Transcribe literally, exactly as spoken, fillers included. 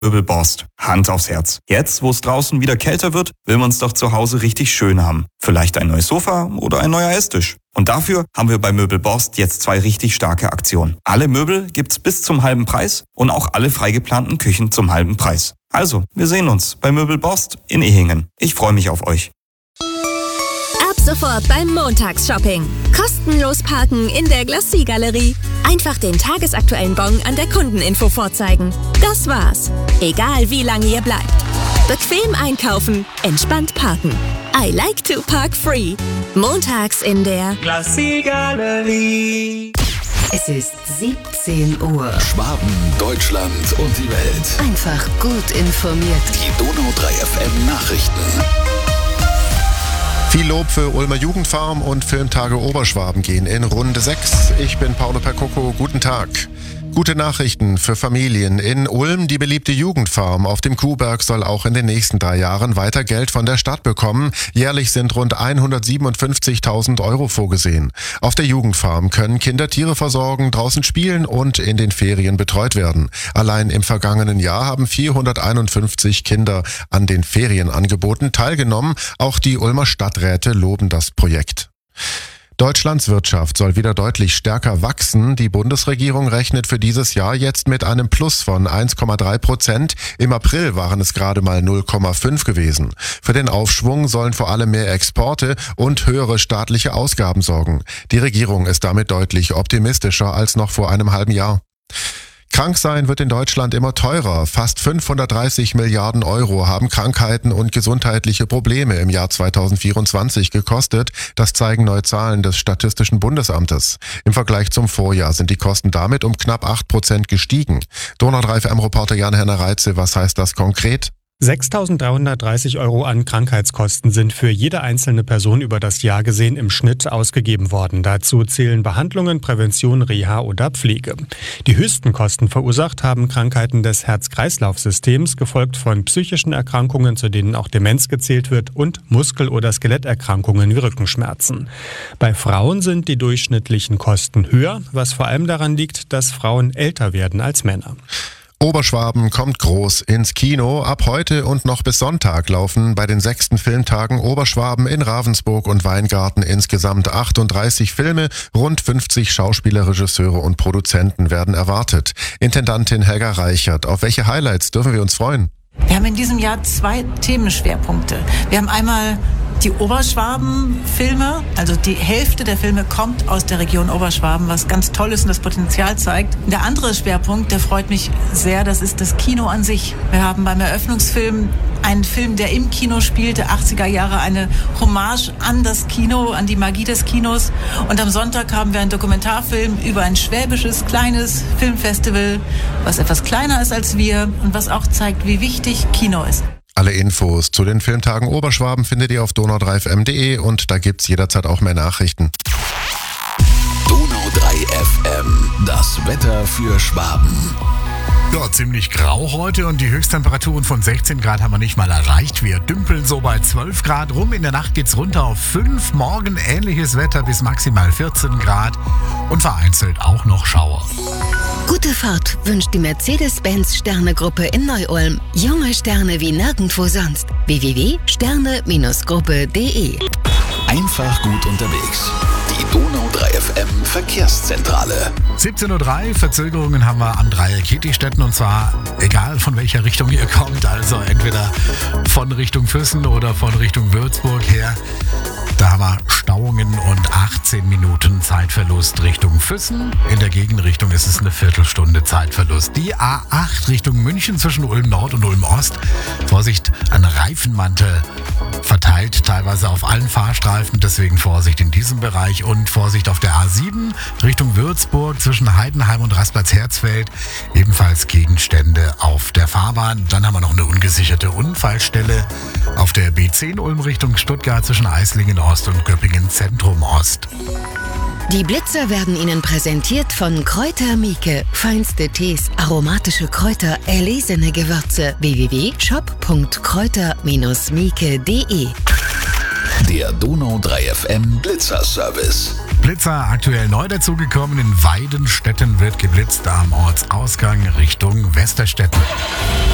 Möbelborst. Hand aufs Herz. Jetzt, wo es draußen wieder kälter wird, will man es doch zu Hause richtig schön haben. Vielleicht ein neues Sofa oder ein neuer Esstisch. Und dafür haben wir bei Möbelborst jetzt zwei richtig starke Aktionen. Alle Möbel gibt's bis zum halben Preis und auch alle freigeplanten Küchen zum halben Preis. Also, wir sehen uns bei Möbelborst in Ehingen. Ich freue mich auf euch. Ab sofort beim Montagsshopping. Kostenlos parken in der Glacis-Galerie. Einfach den tagesaktuellen Bon an der Kundeninfo vorzeigen. Das war's. Egal wie lange ihr bleibt. Bequem einkaufen, entspannt parken. I like to park free. Montags in der Glacis-Galerie. Es ist siebzehn Uhr. Schwaben, Deutschland und die Welt. Einfach gut informiert. Die Donau drei F M Nachrichten. Viel Lob für Ulmer Jugendfarm und Filmtage Oberschwaben gehen in Runde sechs. Ich bin Paolo Percoco, guten Tag. Gute Nachrichten für Familien. In Ulm, die beliebte Jugendfarm auf dem Kuhberg, soll auch in den nächsten drei Jahren weiter Geld von der Stadt bekommen. Jährlich sind rund hundertsiebenundfünfzigtausend Euro vorgesehen. Auf der Jugendfarm können Kinder Tiere versorgen, draußen spielen und in den Ferien betreut werden. Allein im vergangenen Jahr haben vierhunderteinundfünfzig Kinder an den Ferienangeboten teilgenommen. Auch die Ulmer Stadträte loben das Projekt. Deutschlands Wirtschaft soll wieder deutlich stärker wachsen. Die Bundesregierung rechnet für dieses Jahr jetzt mit einem Plus von eins Komma drei Prozent. Im April waren es gerade mal null Komma fünf gewesen. Für den Aufschwung sollen vor allem mehr Exporte und höhere staatliche Ausgaben sorgen. Die Regierung ist damit deutlich optimistischer als noch vor einem halben Jahr. Krank sein wird in Deutschland immer teurer. Fast fünfhundertdreißig Milliarden Euro haben Krankheiten und gesundheitliche Probleme im Jahr zweitausendvierundzwanzig gekostet. Das zeigen neue Zahlen des Statistischen Bundesamtes. Im Vergleich zum Vorjahr sind die Kosten damit um knapp acht Prozent gestiegen. Donau drei F M-Reporter Jan-Henner Reitze, was heißt das konkret? sechstausenddreihundertdreißig Euro an Krankheitskosten sind für jede einzelne Person über das Jahr gesehen im Schnitt ausgegeben worden. Dazu zählen Behandlungen, Prävention, Reha oder Pflege. Die höchsten Kosten verursacht haben Krankheiten des Herz-Kreislauf-Systems, gefolgt von psychischen Erkrankungen, zu denen auch Demenz gezählt wird, und Muskel- oder Skeletterkrankungen wie Rückenschmerzen. Bei Frauen sind die durchschnittlichen Kosten höher, was vor allem daran liegt, dass Frauen älter werden als Männer. Oberschwaben kommt groß ins Kino. Ab heute und noch bis Sonntag laufen bei den sechsten Filmtagen Oberschwaben in Ravensburg und Weingarten insgesamt achtunddreißig Filme. Rund fünfzig Schauspieler, Regisseure und Produzenten werden erwartet. Intendantin Helga Reichert, auf welche Highlights dürfen wir uns freuen? Wir haben in diesem Jahr zwei Themenschwerpunkte. Wir haben einmal die Oberschwaben-Filme, also die Hälfte der Filme kommt aus der Region Oberschwaben, was ganz toll ist und das Potenzial zeigt. Der andere Schwerpunkt, der freut mich sehr, das ist das Kino an sich. Wir haben beim Eröffnungsfilm einen Film, der im Kino spielte, achtziger Jahre, eine Hommage an das Kino, an die Magie des Kinos. Und am Sonntag haben wir einen Dokumentarfilm über ein schwäbisches, kleines Filmfestival, was etwas kleiner ist als wir und was auch zeigt, wie wichtig Kino ist. Alle Infos zu den Filmtagen Oberschwaben findet ihr auf donau drei f m punkt de und da gibt's jederzeit auch mehr Nachrichten. Donau drei F M, das Wetter für Schwaben. Ja, ziemlich grau heute und die Höchsttemperaturen von sechzehn Grad haben wir nicht mal erreicht. Wir dümpeln so bei zwölf Grad rum. In der Nacht geht's runter auf fünf. Morgen ähnliches Wetter bis maximal vierzehn Grad und vereinzelt auch noch Schauer. Gute Fahrt wünscht die Mercedes-Benz Sterne-Gruppe in Neu-Ulm. Junge Sterne wie nirgendwo sonst. w w w punkt sterne Gruppe punkt de Einfach gut unterwegs. Die Donau drei F M Verkehrszentrale. siebzehn Uhr drei, Verzögerungen haben wir am Dreieck Kietistetten und zwar egal von welcher Richtung ihr kommt, also entweder von Richtung Füssen oder von Richtung Würzburg her. Da haben wir Stauungen und achtzehn Minuten Zeitverlust Richtung Füssen. In der Gegenrichtung ist es eine Viertelstunde Zeitverlust. Die A acht Richtung München zwischen Ulm Nord und Ulm Ost. Vorsicht, ein Reifenmantel verteilt teilweise auf allen Fahrstreifen, deswegen Vorsicht in diesem Bereich und Vorsicht auf der A sieben Richtung Würzburg zwischen Heidenheim und Rasplatz-Herzfeld. Ebenfalls Gegenstände auf der Fahrbahn. Dann haben wir noch eine ungesicherte Unfallstelle auf der B zehn Ulm Richtung Stuttgart zwischen Eislingen Ost und Göppingen Zentrum Ost. Die Blitzer werden Ihnen präsentiert von Kräuter Mieke. Feinste Tees, aromatische Kräuter, erlesene Gewürze. w w w punkt shop punkt kräuter mieke punkt de Der Donau drei F M Blitzer-Service. Blitzer aktuell neu dazugekommen. In Weidenstetten wird geblitzt am Ortsausgang Richtung Westerstetten.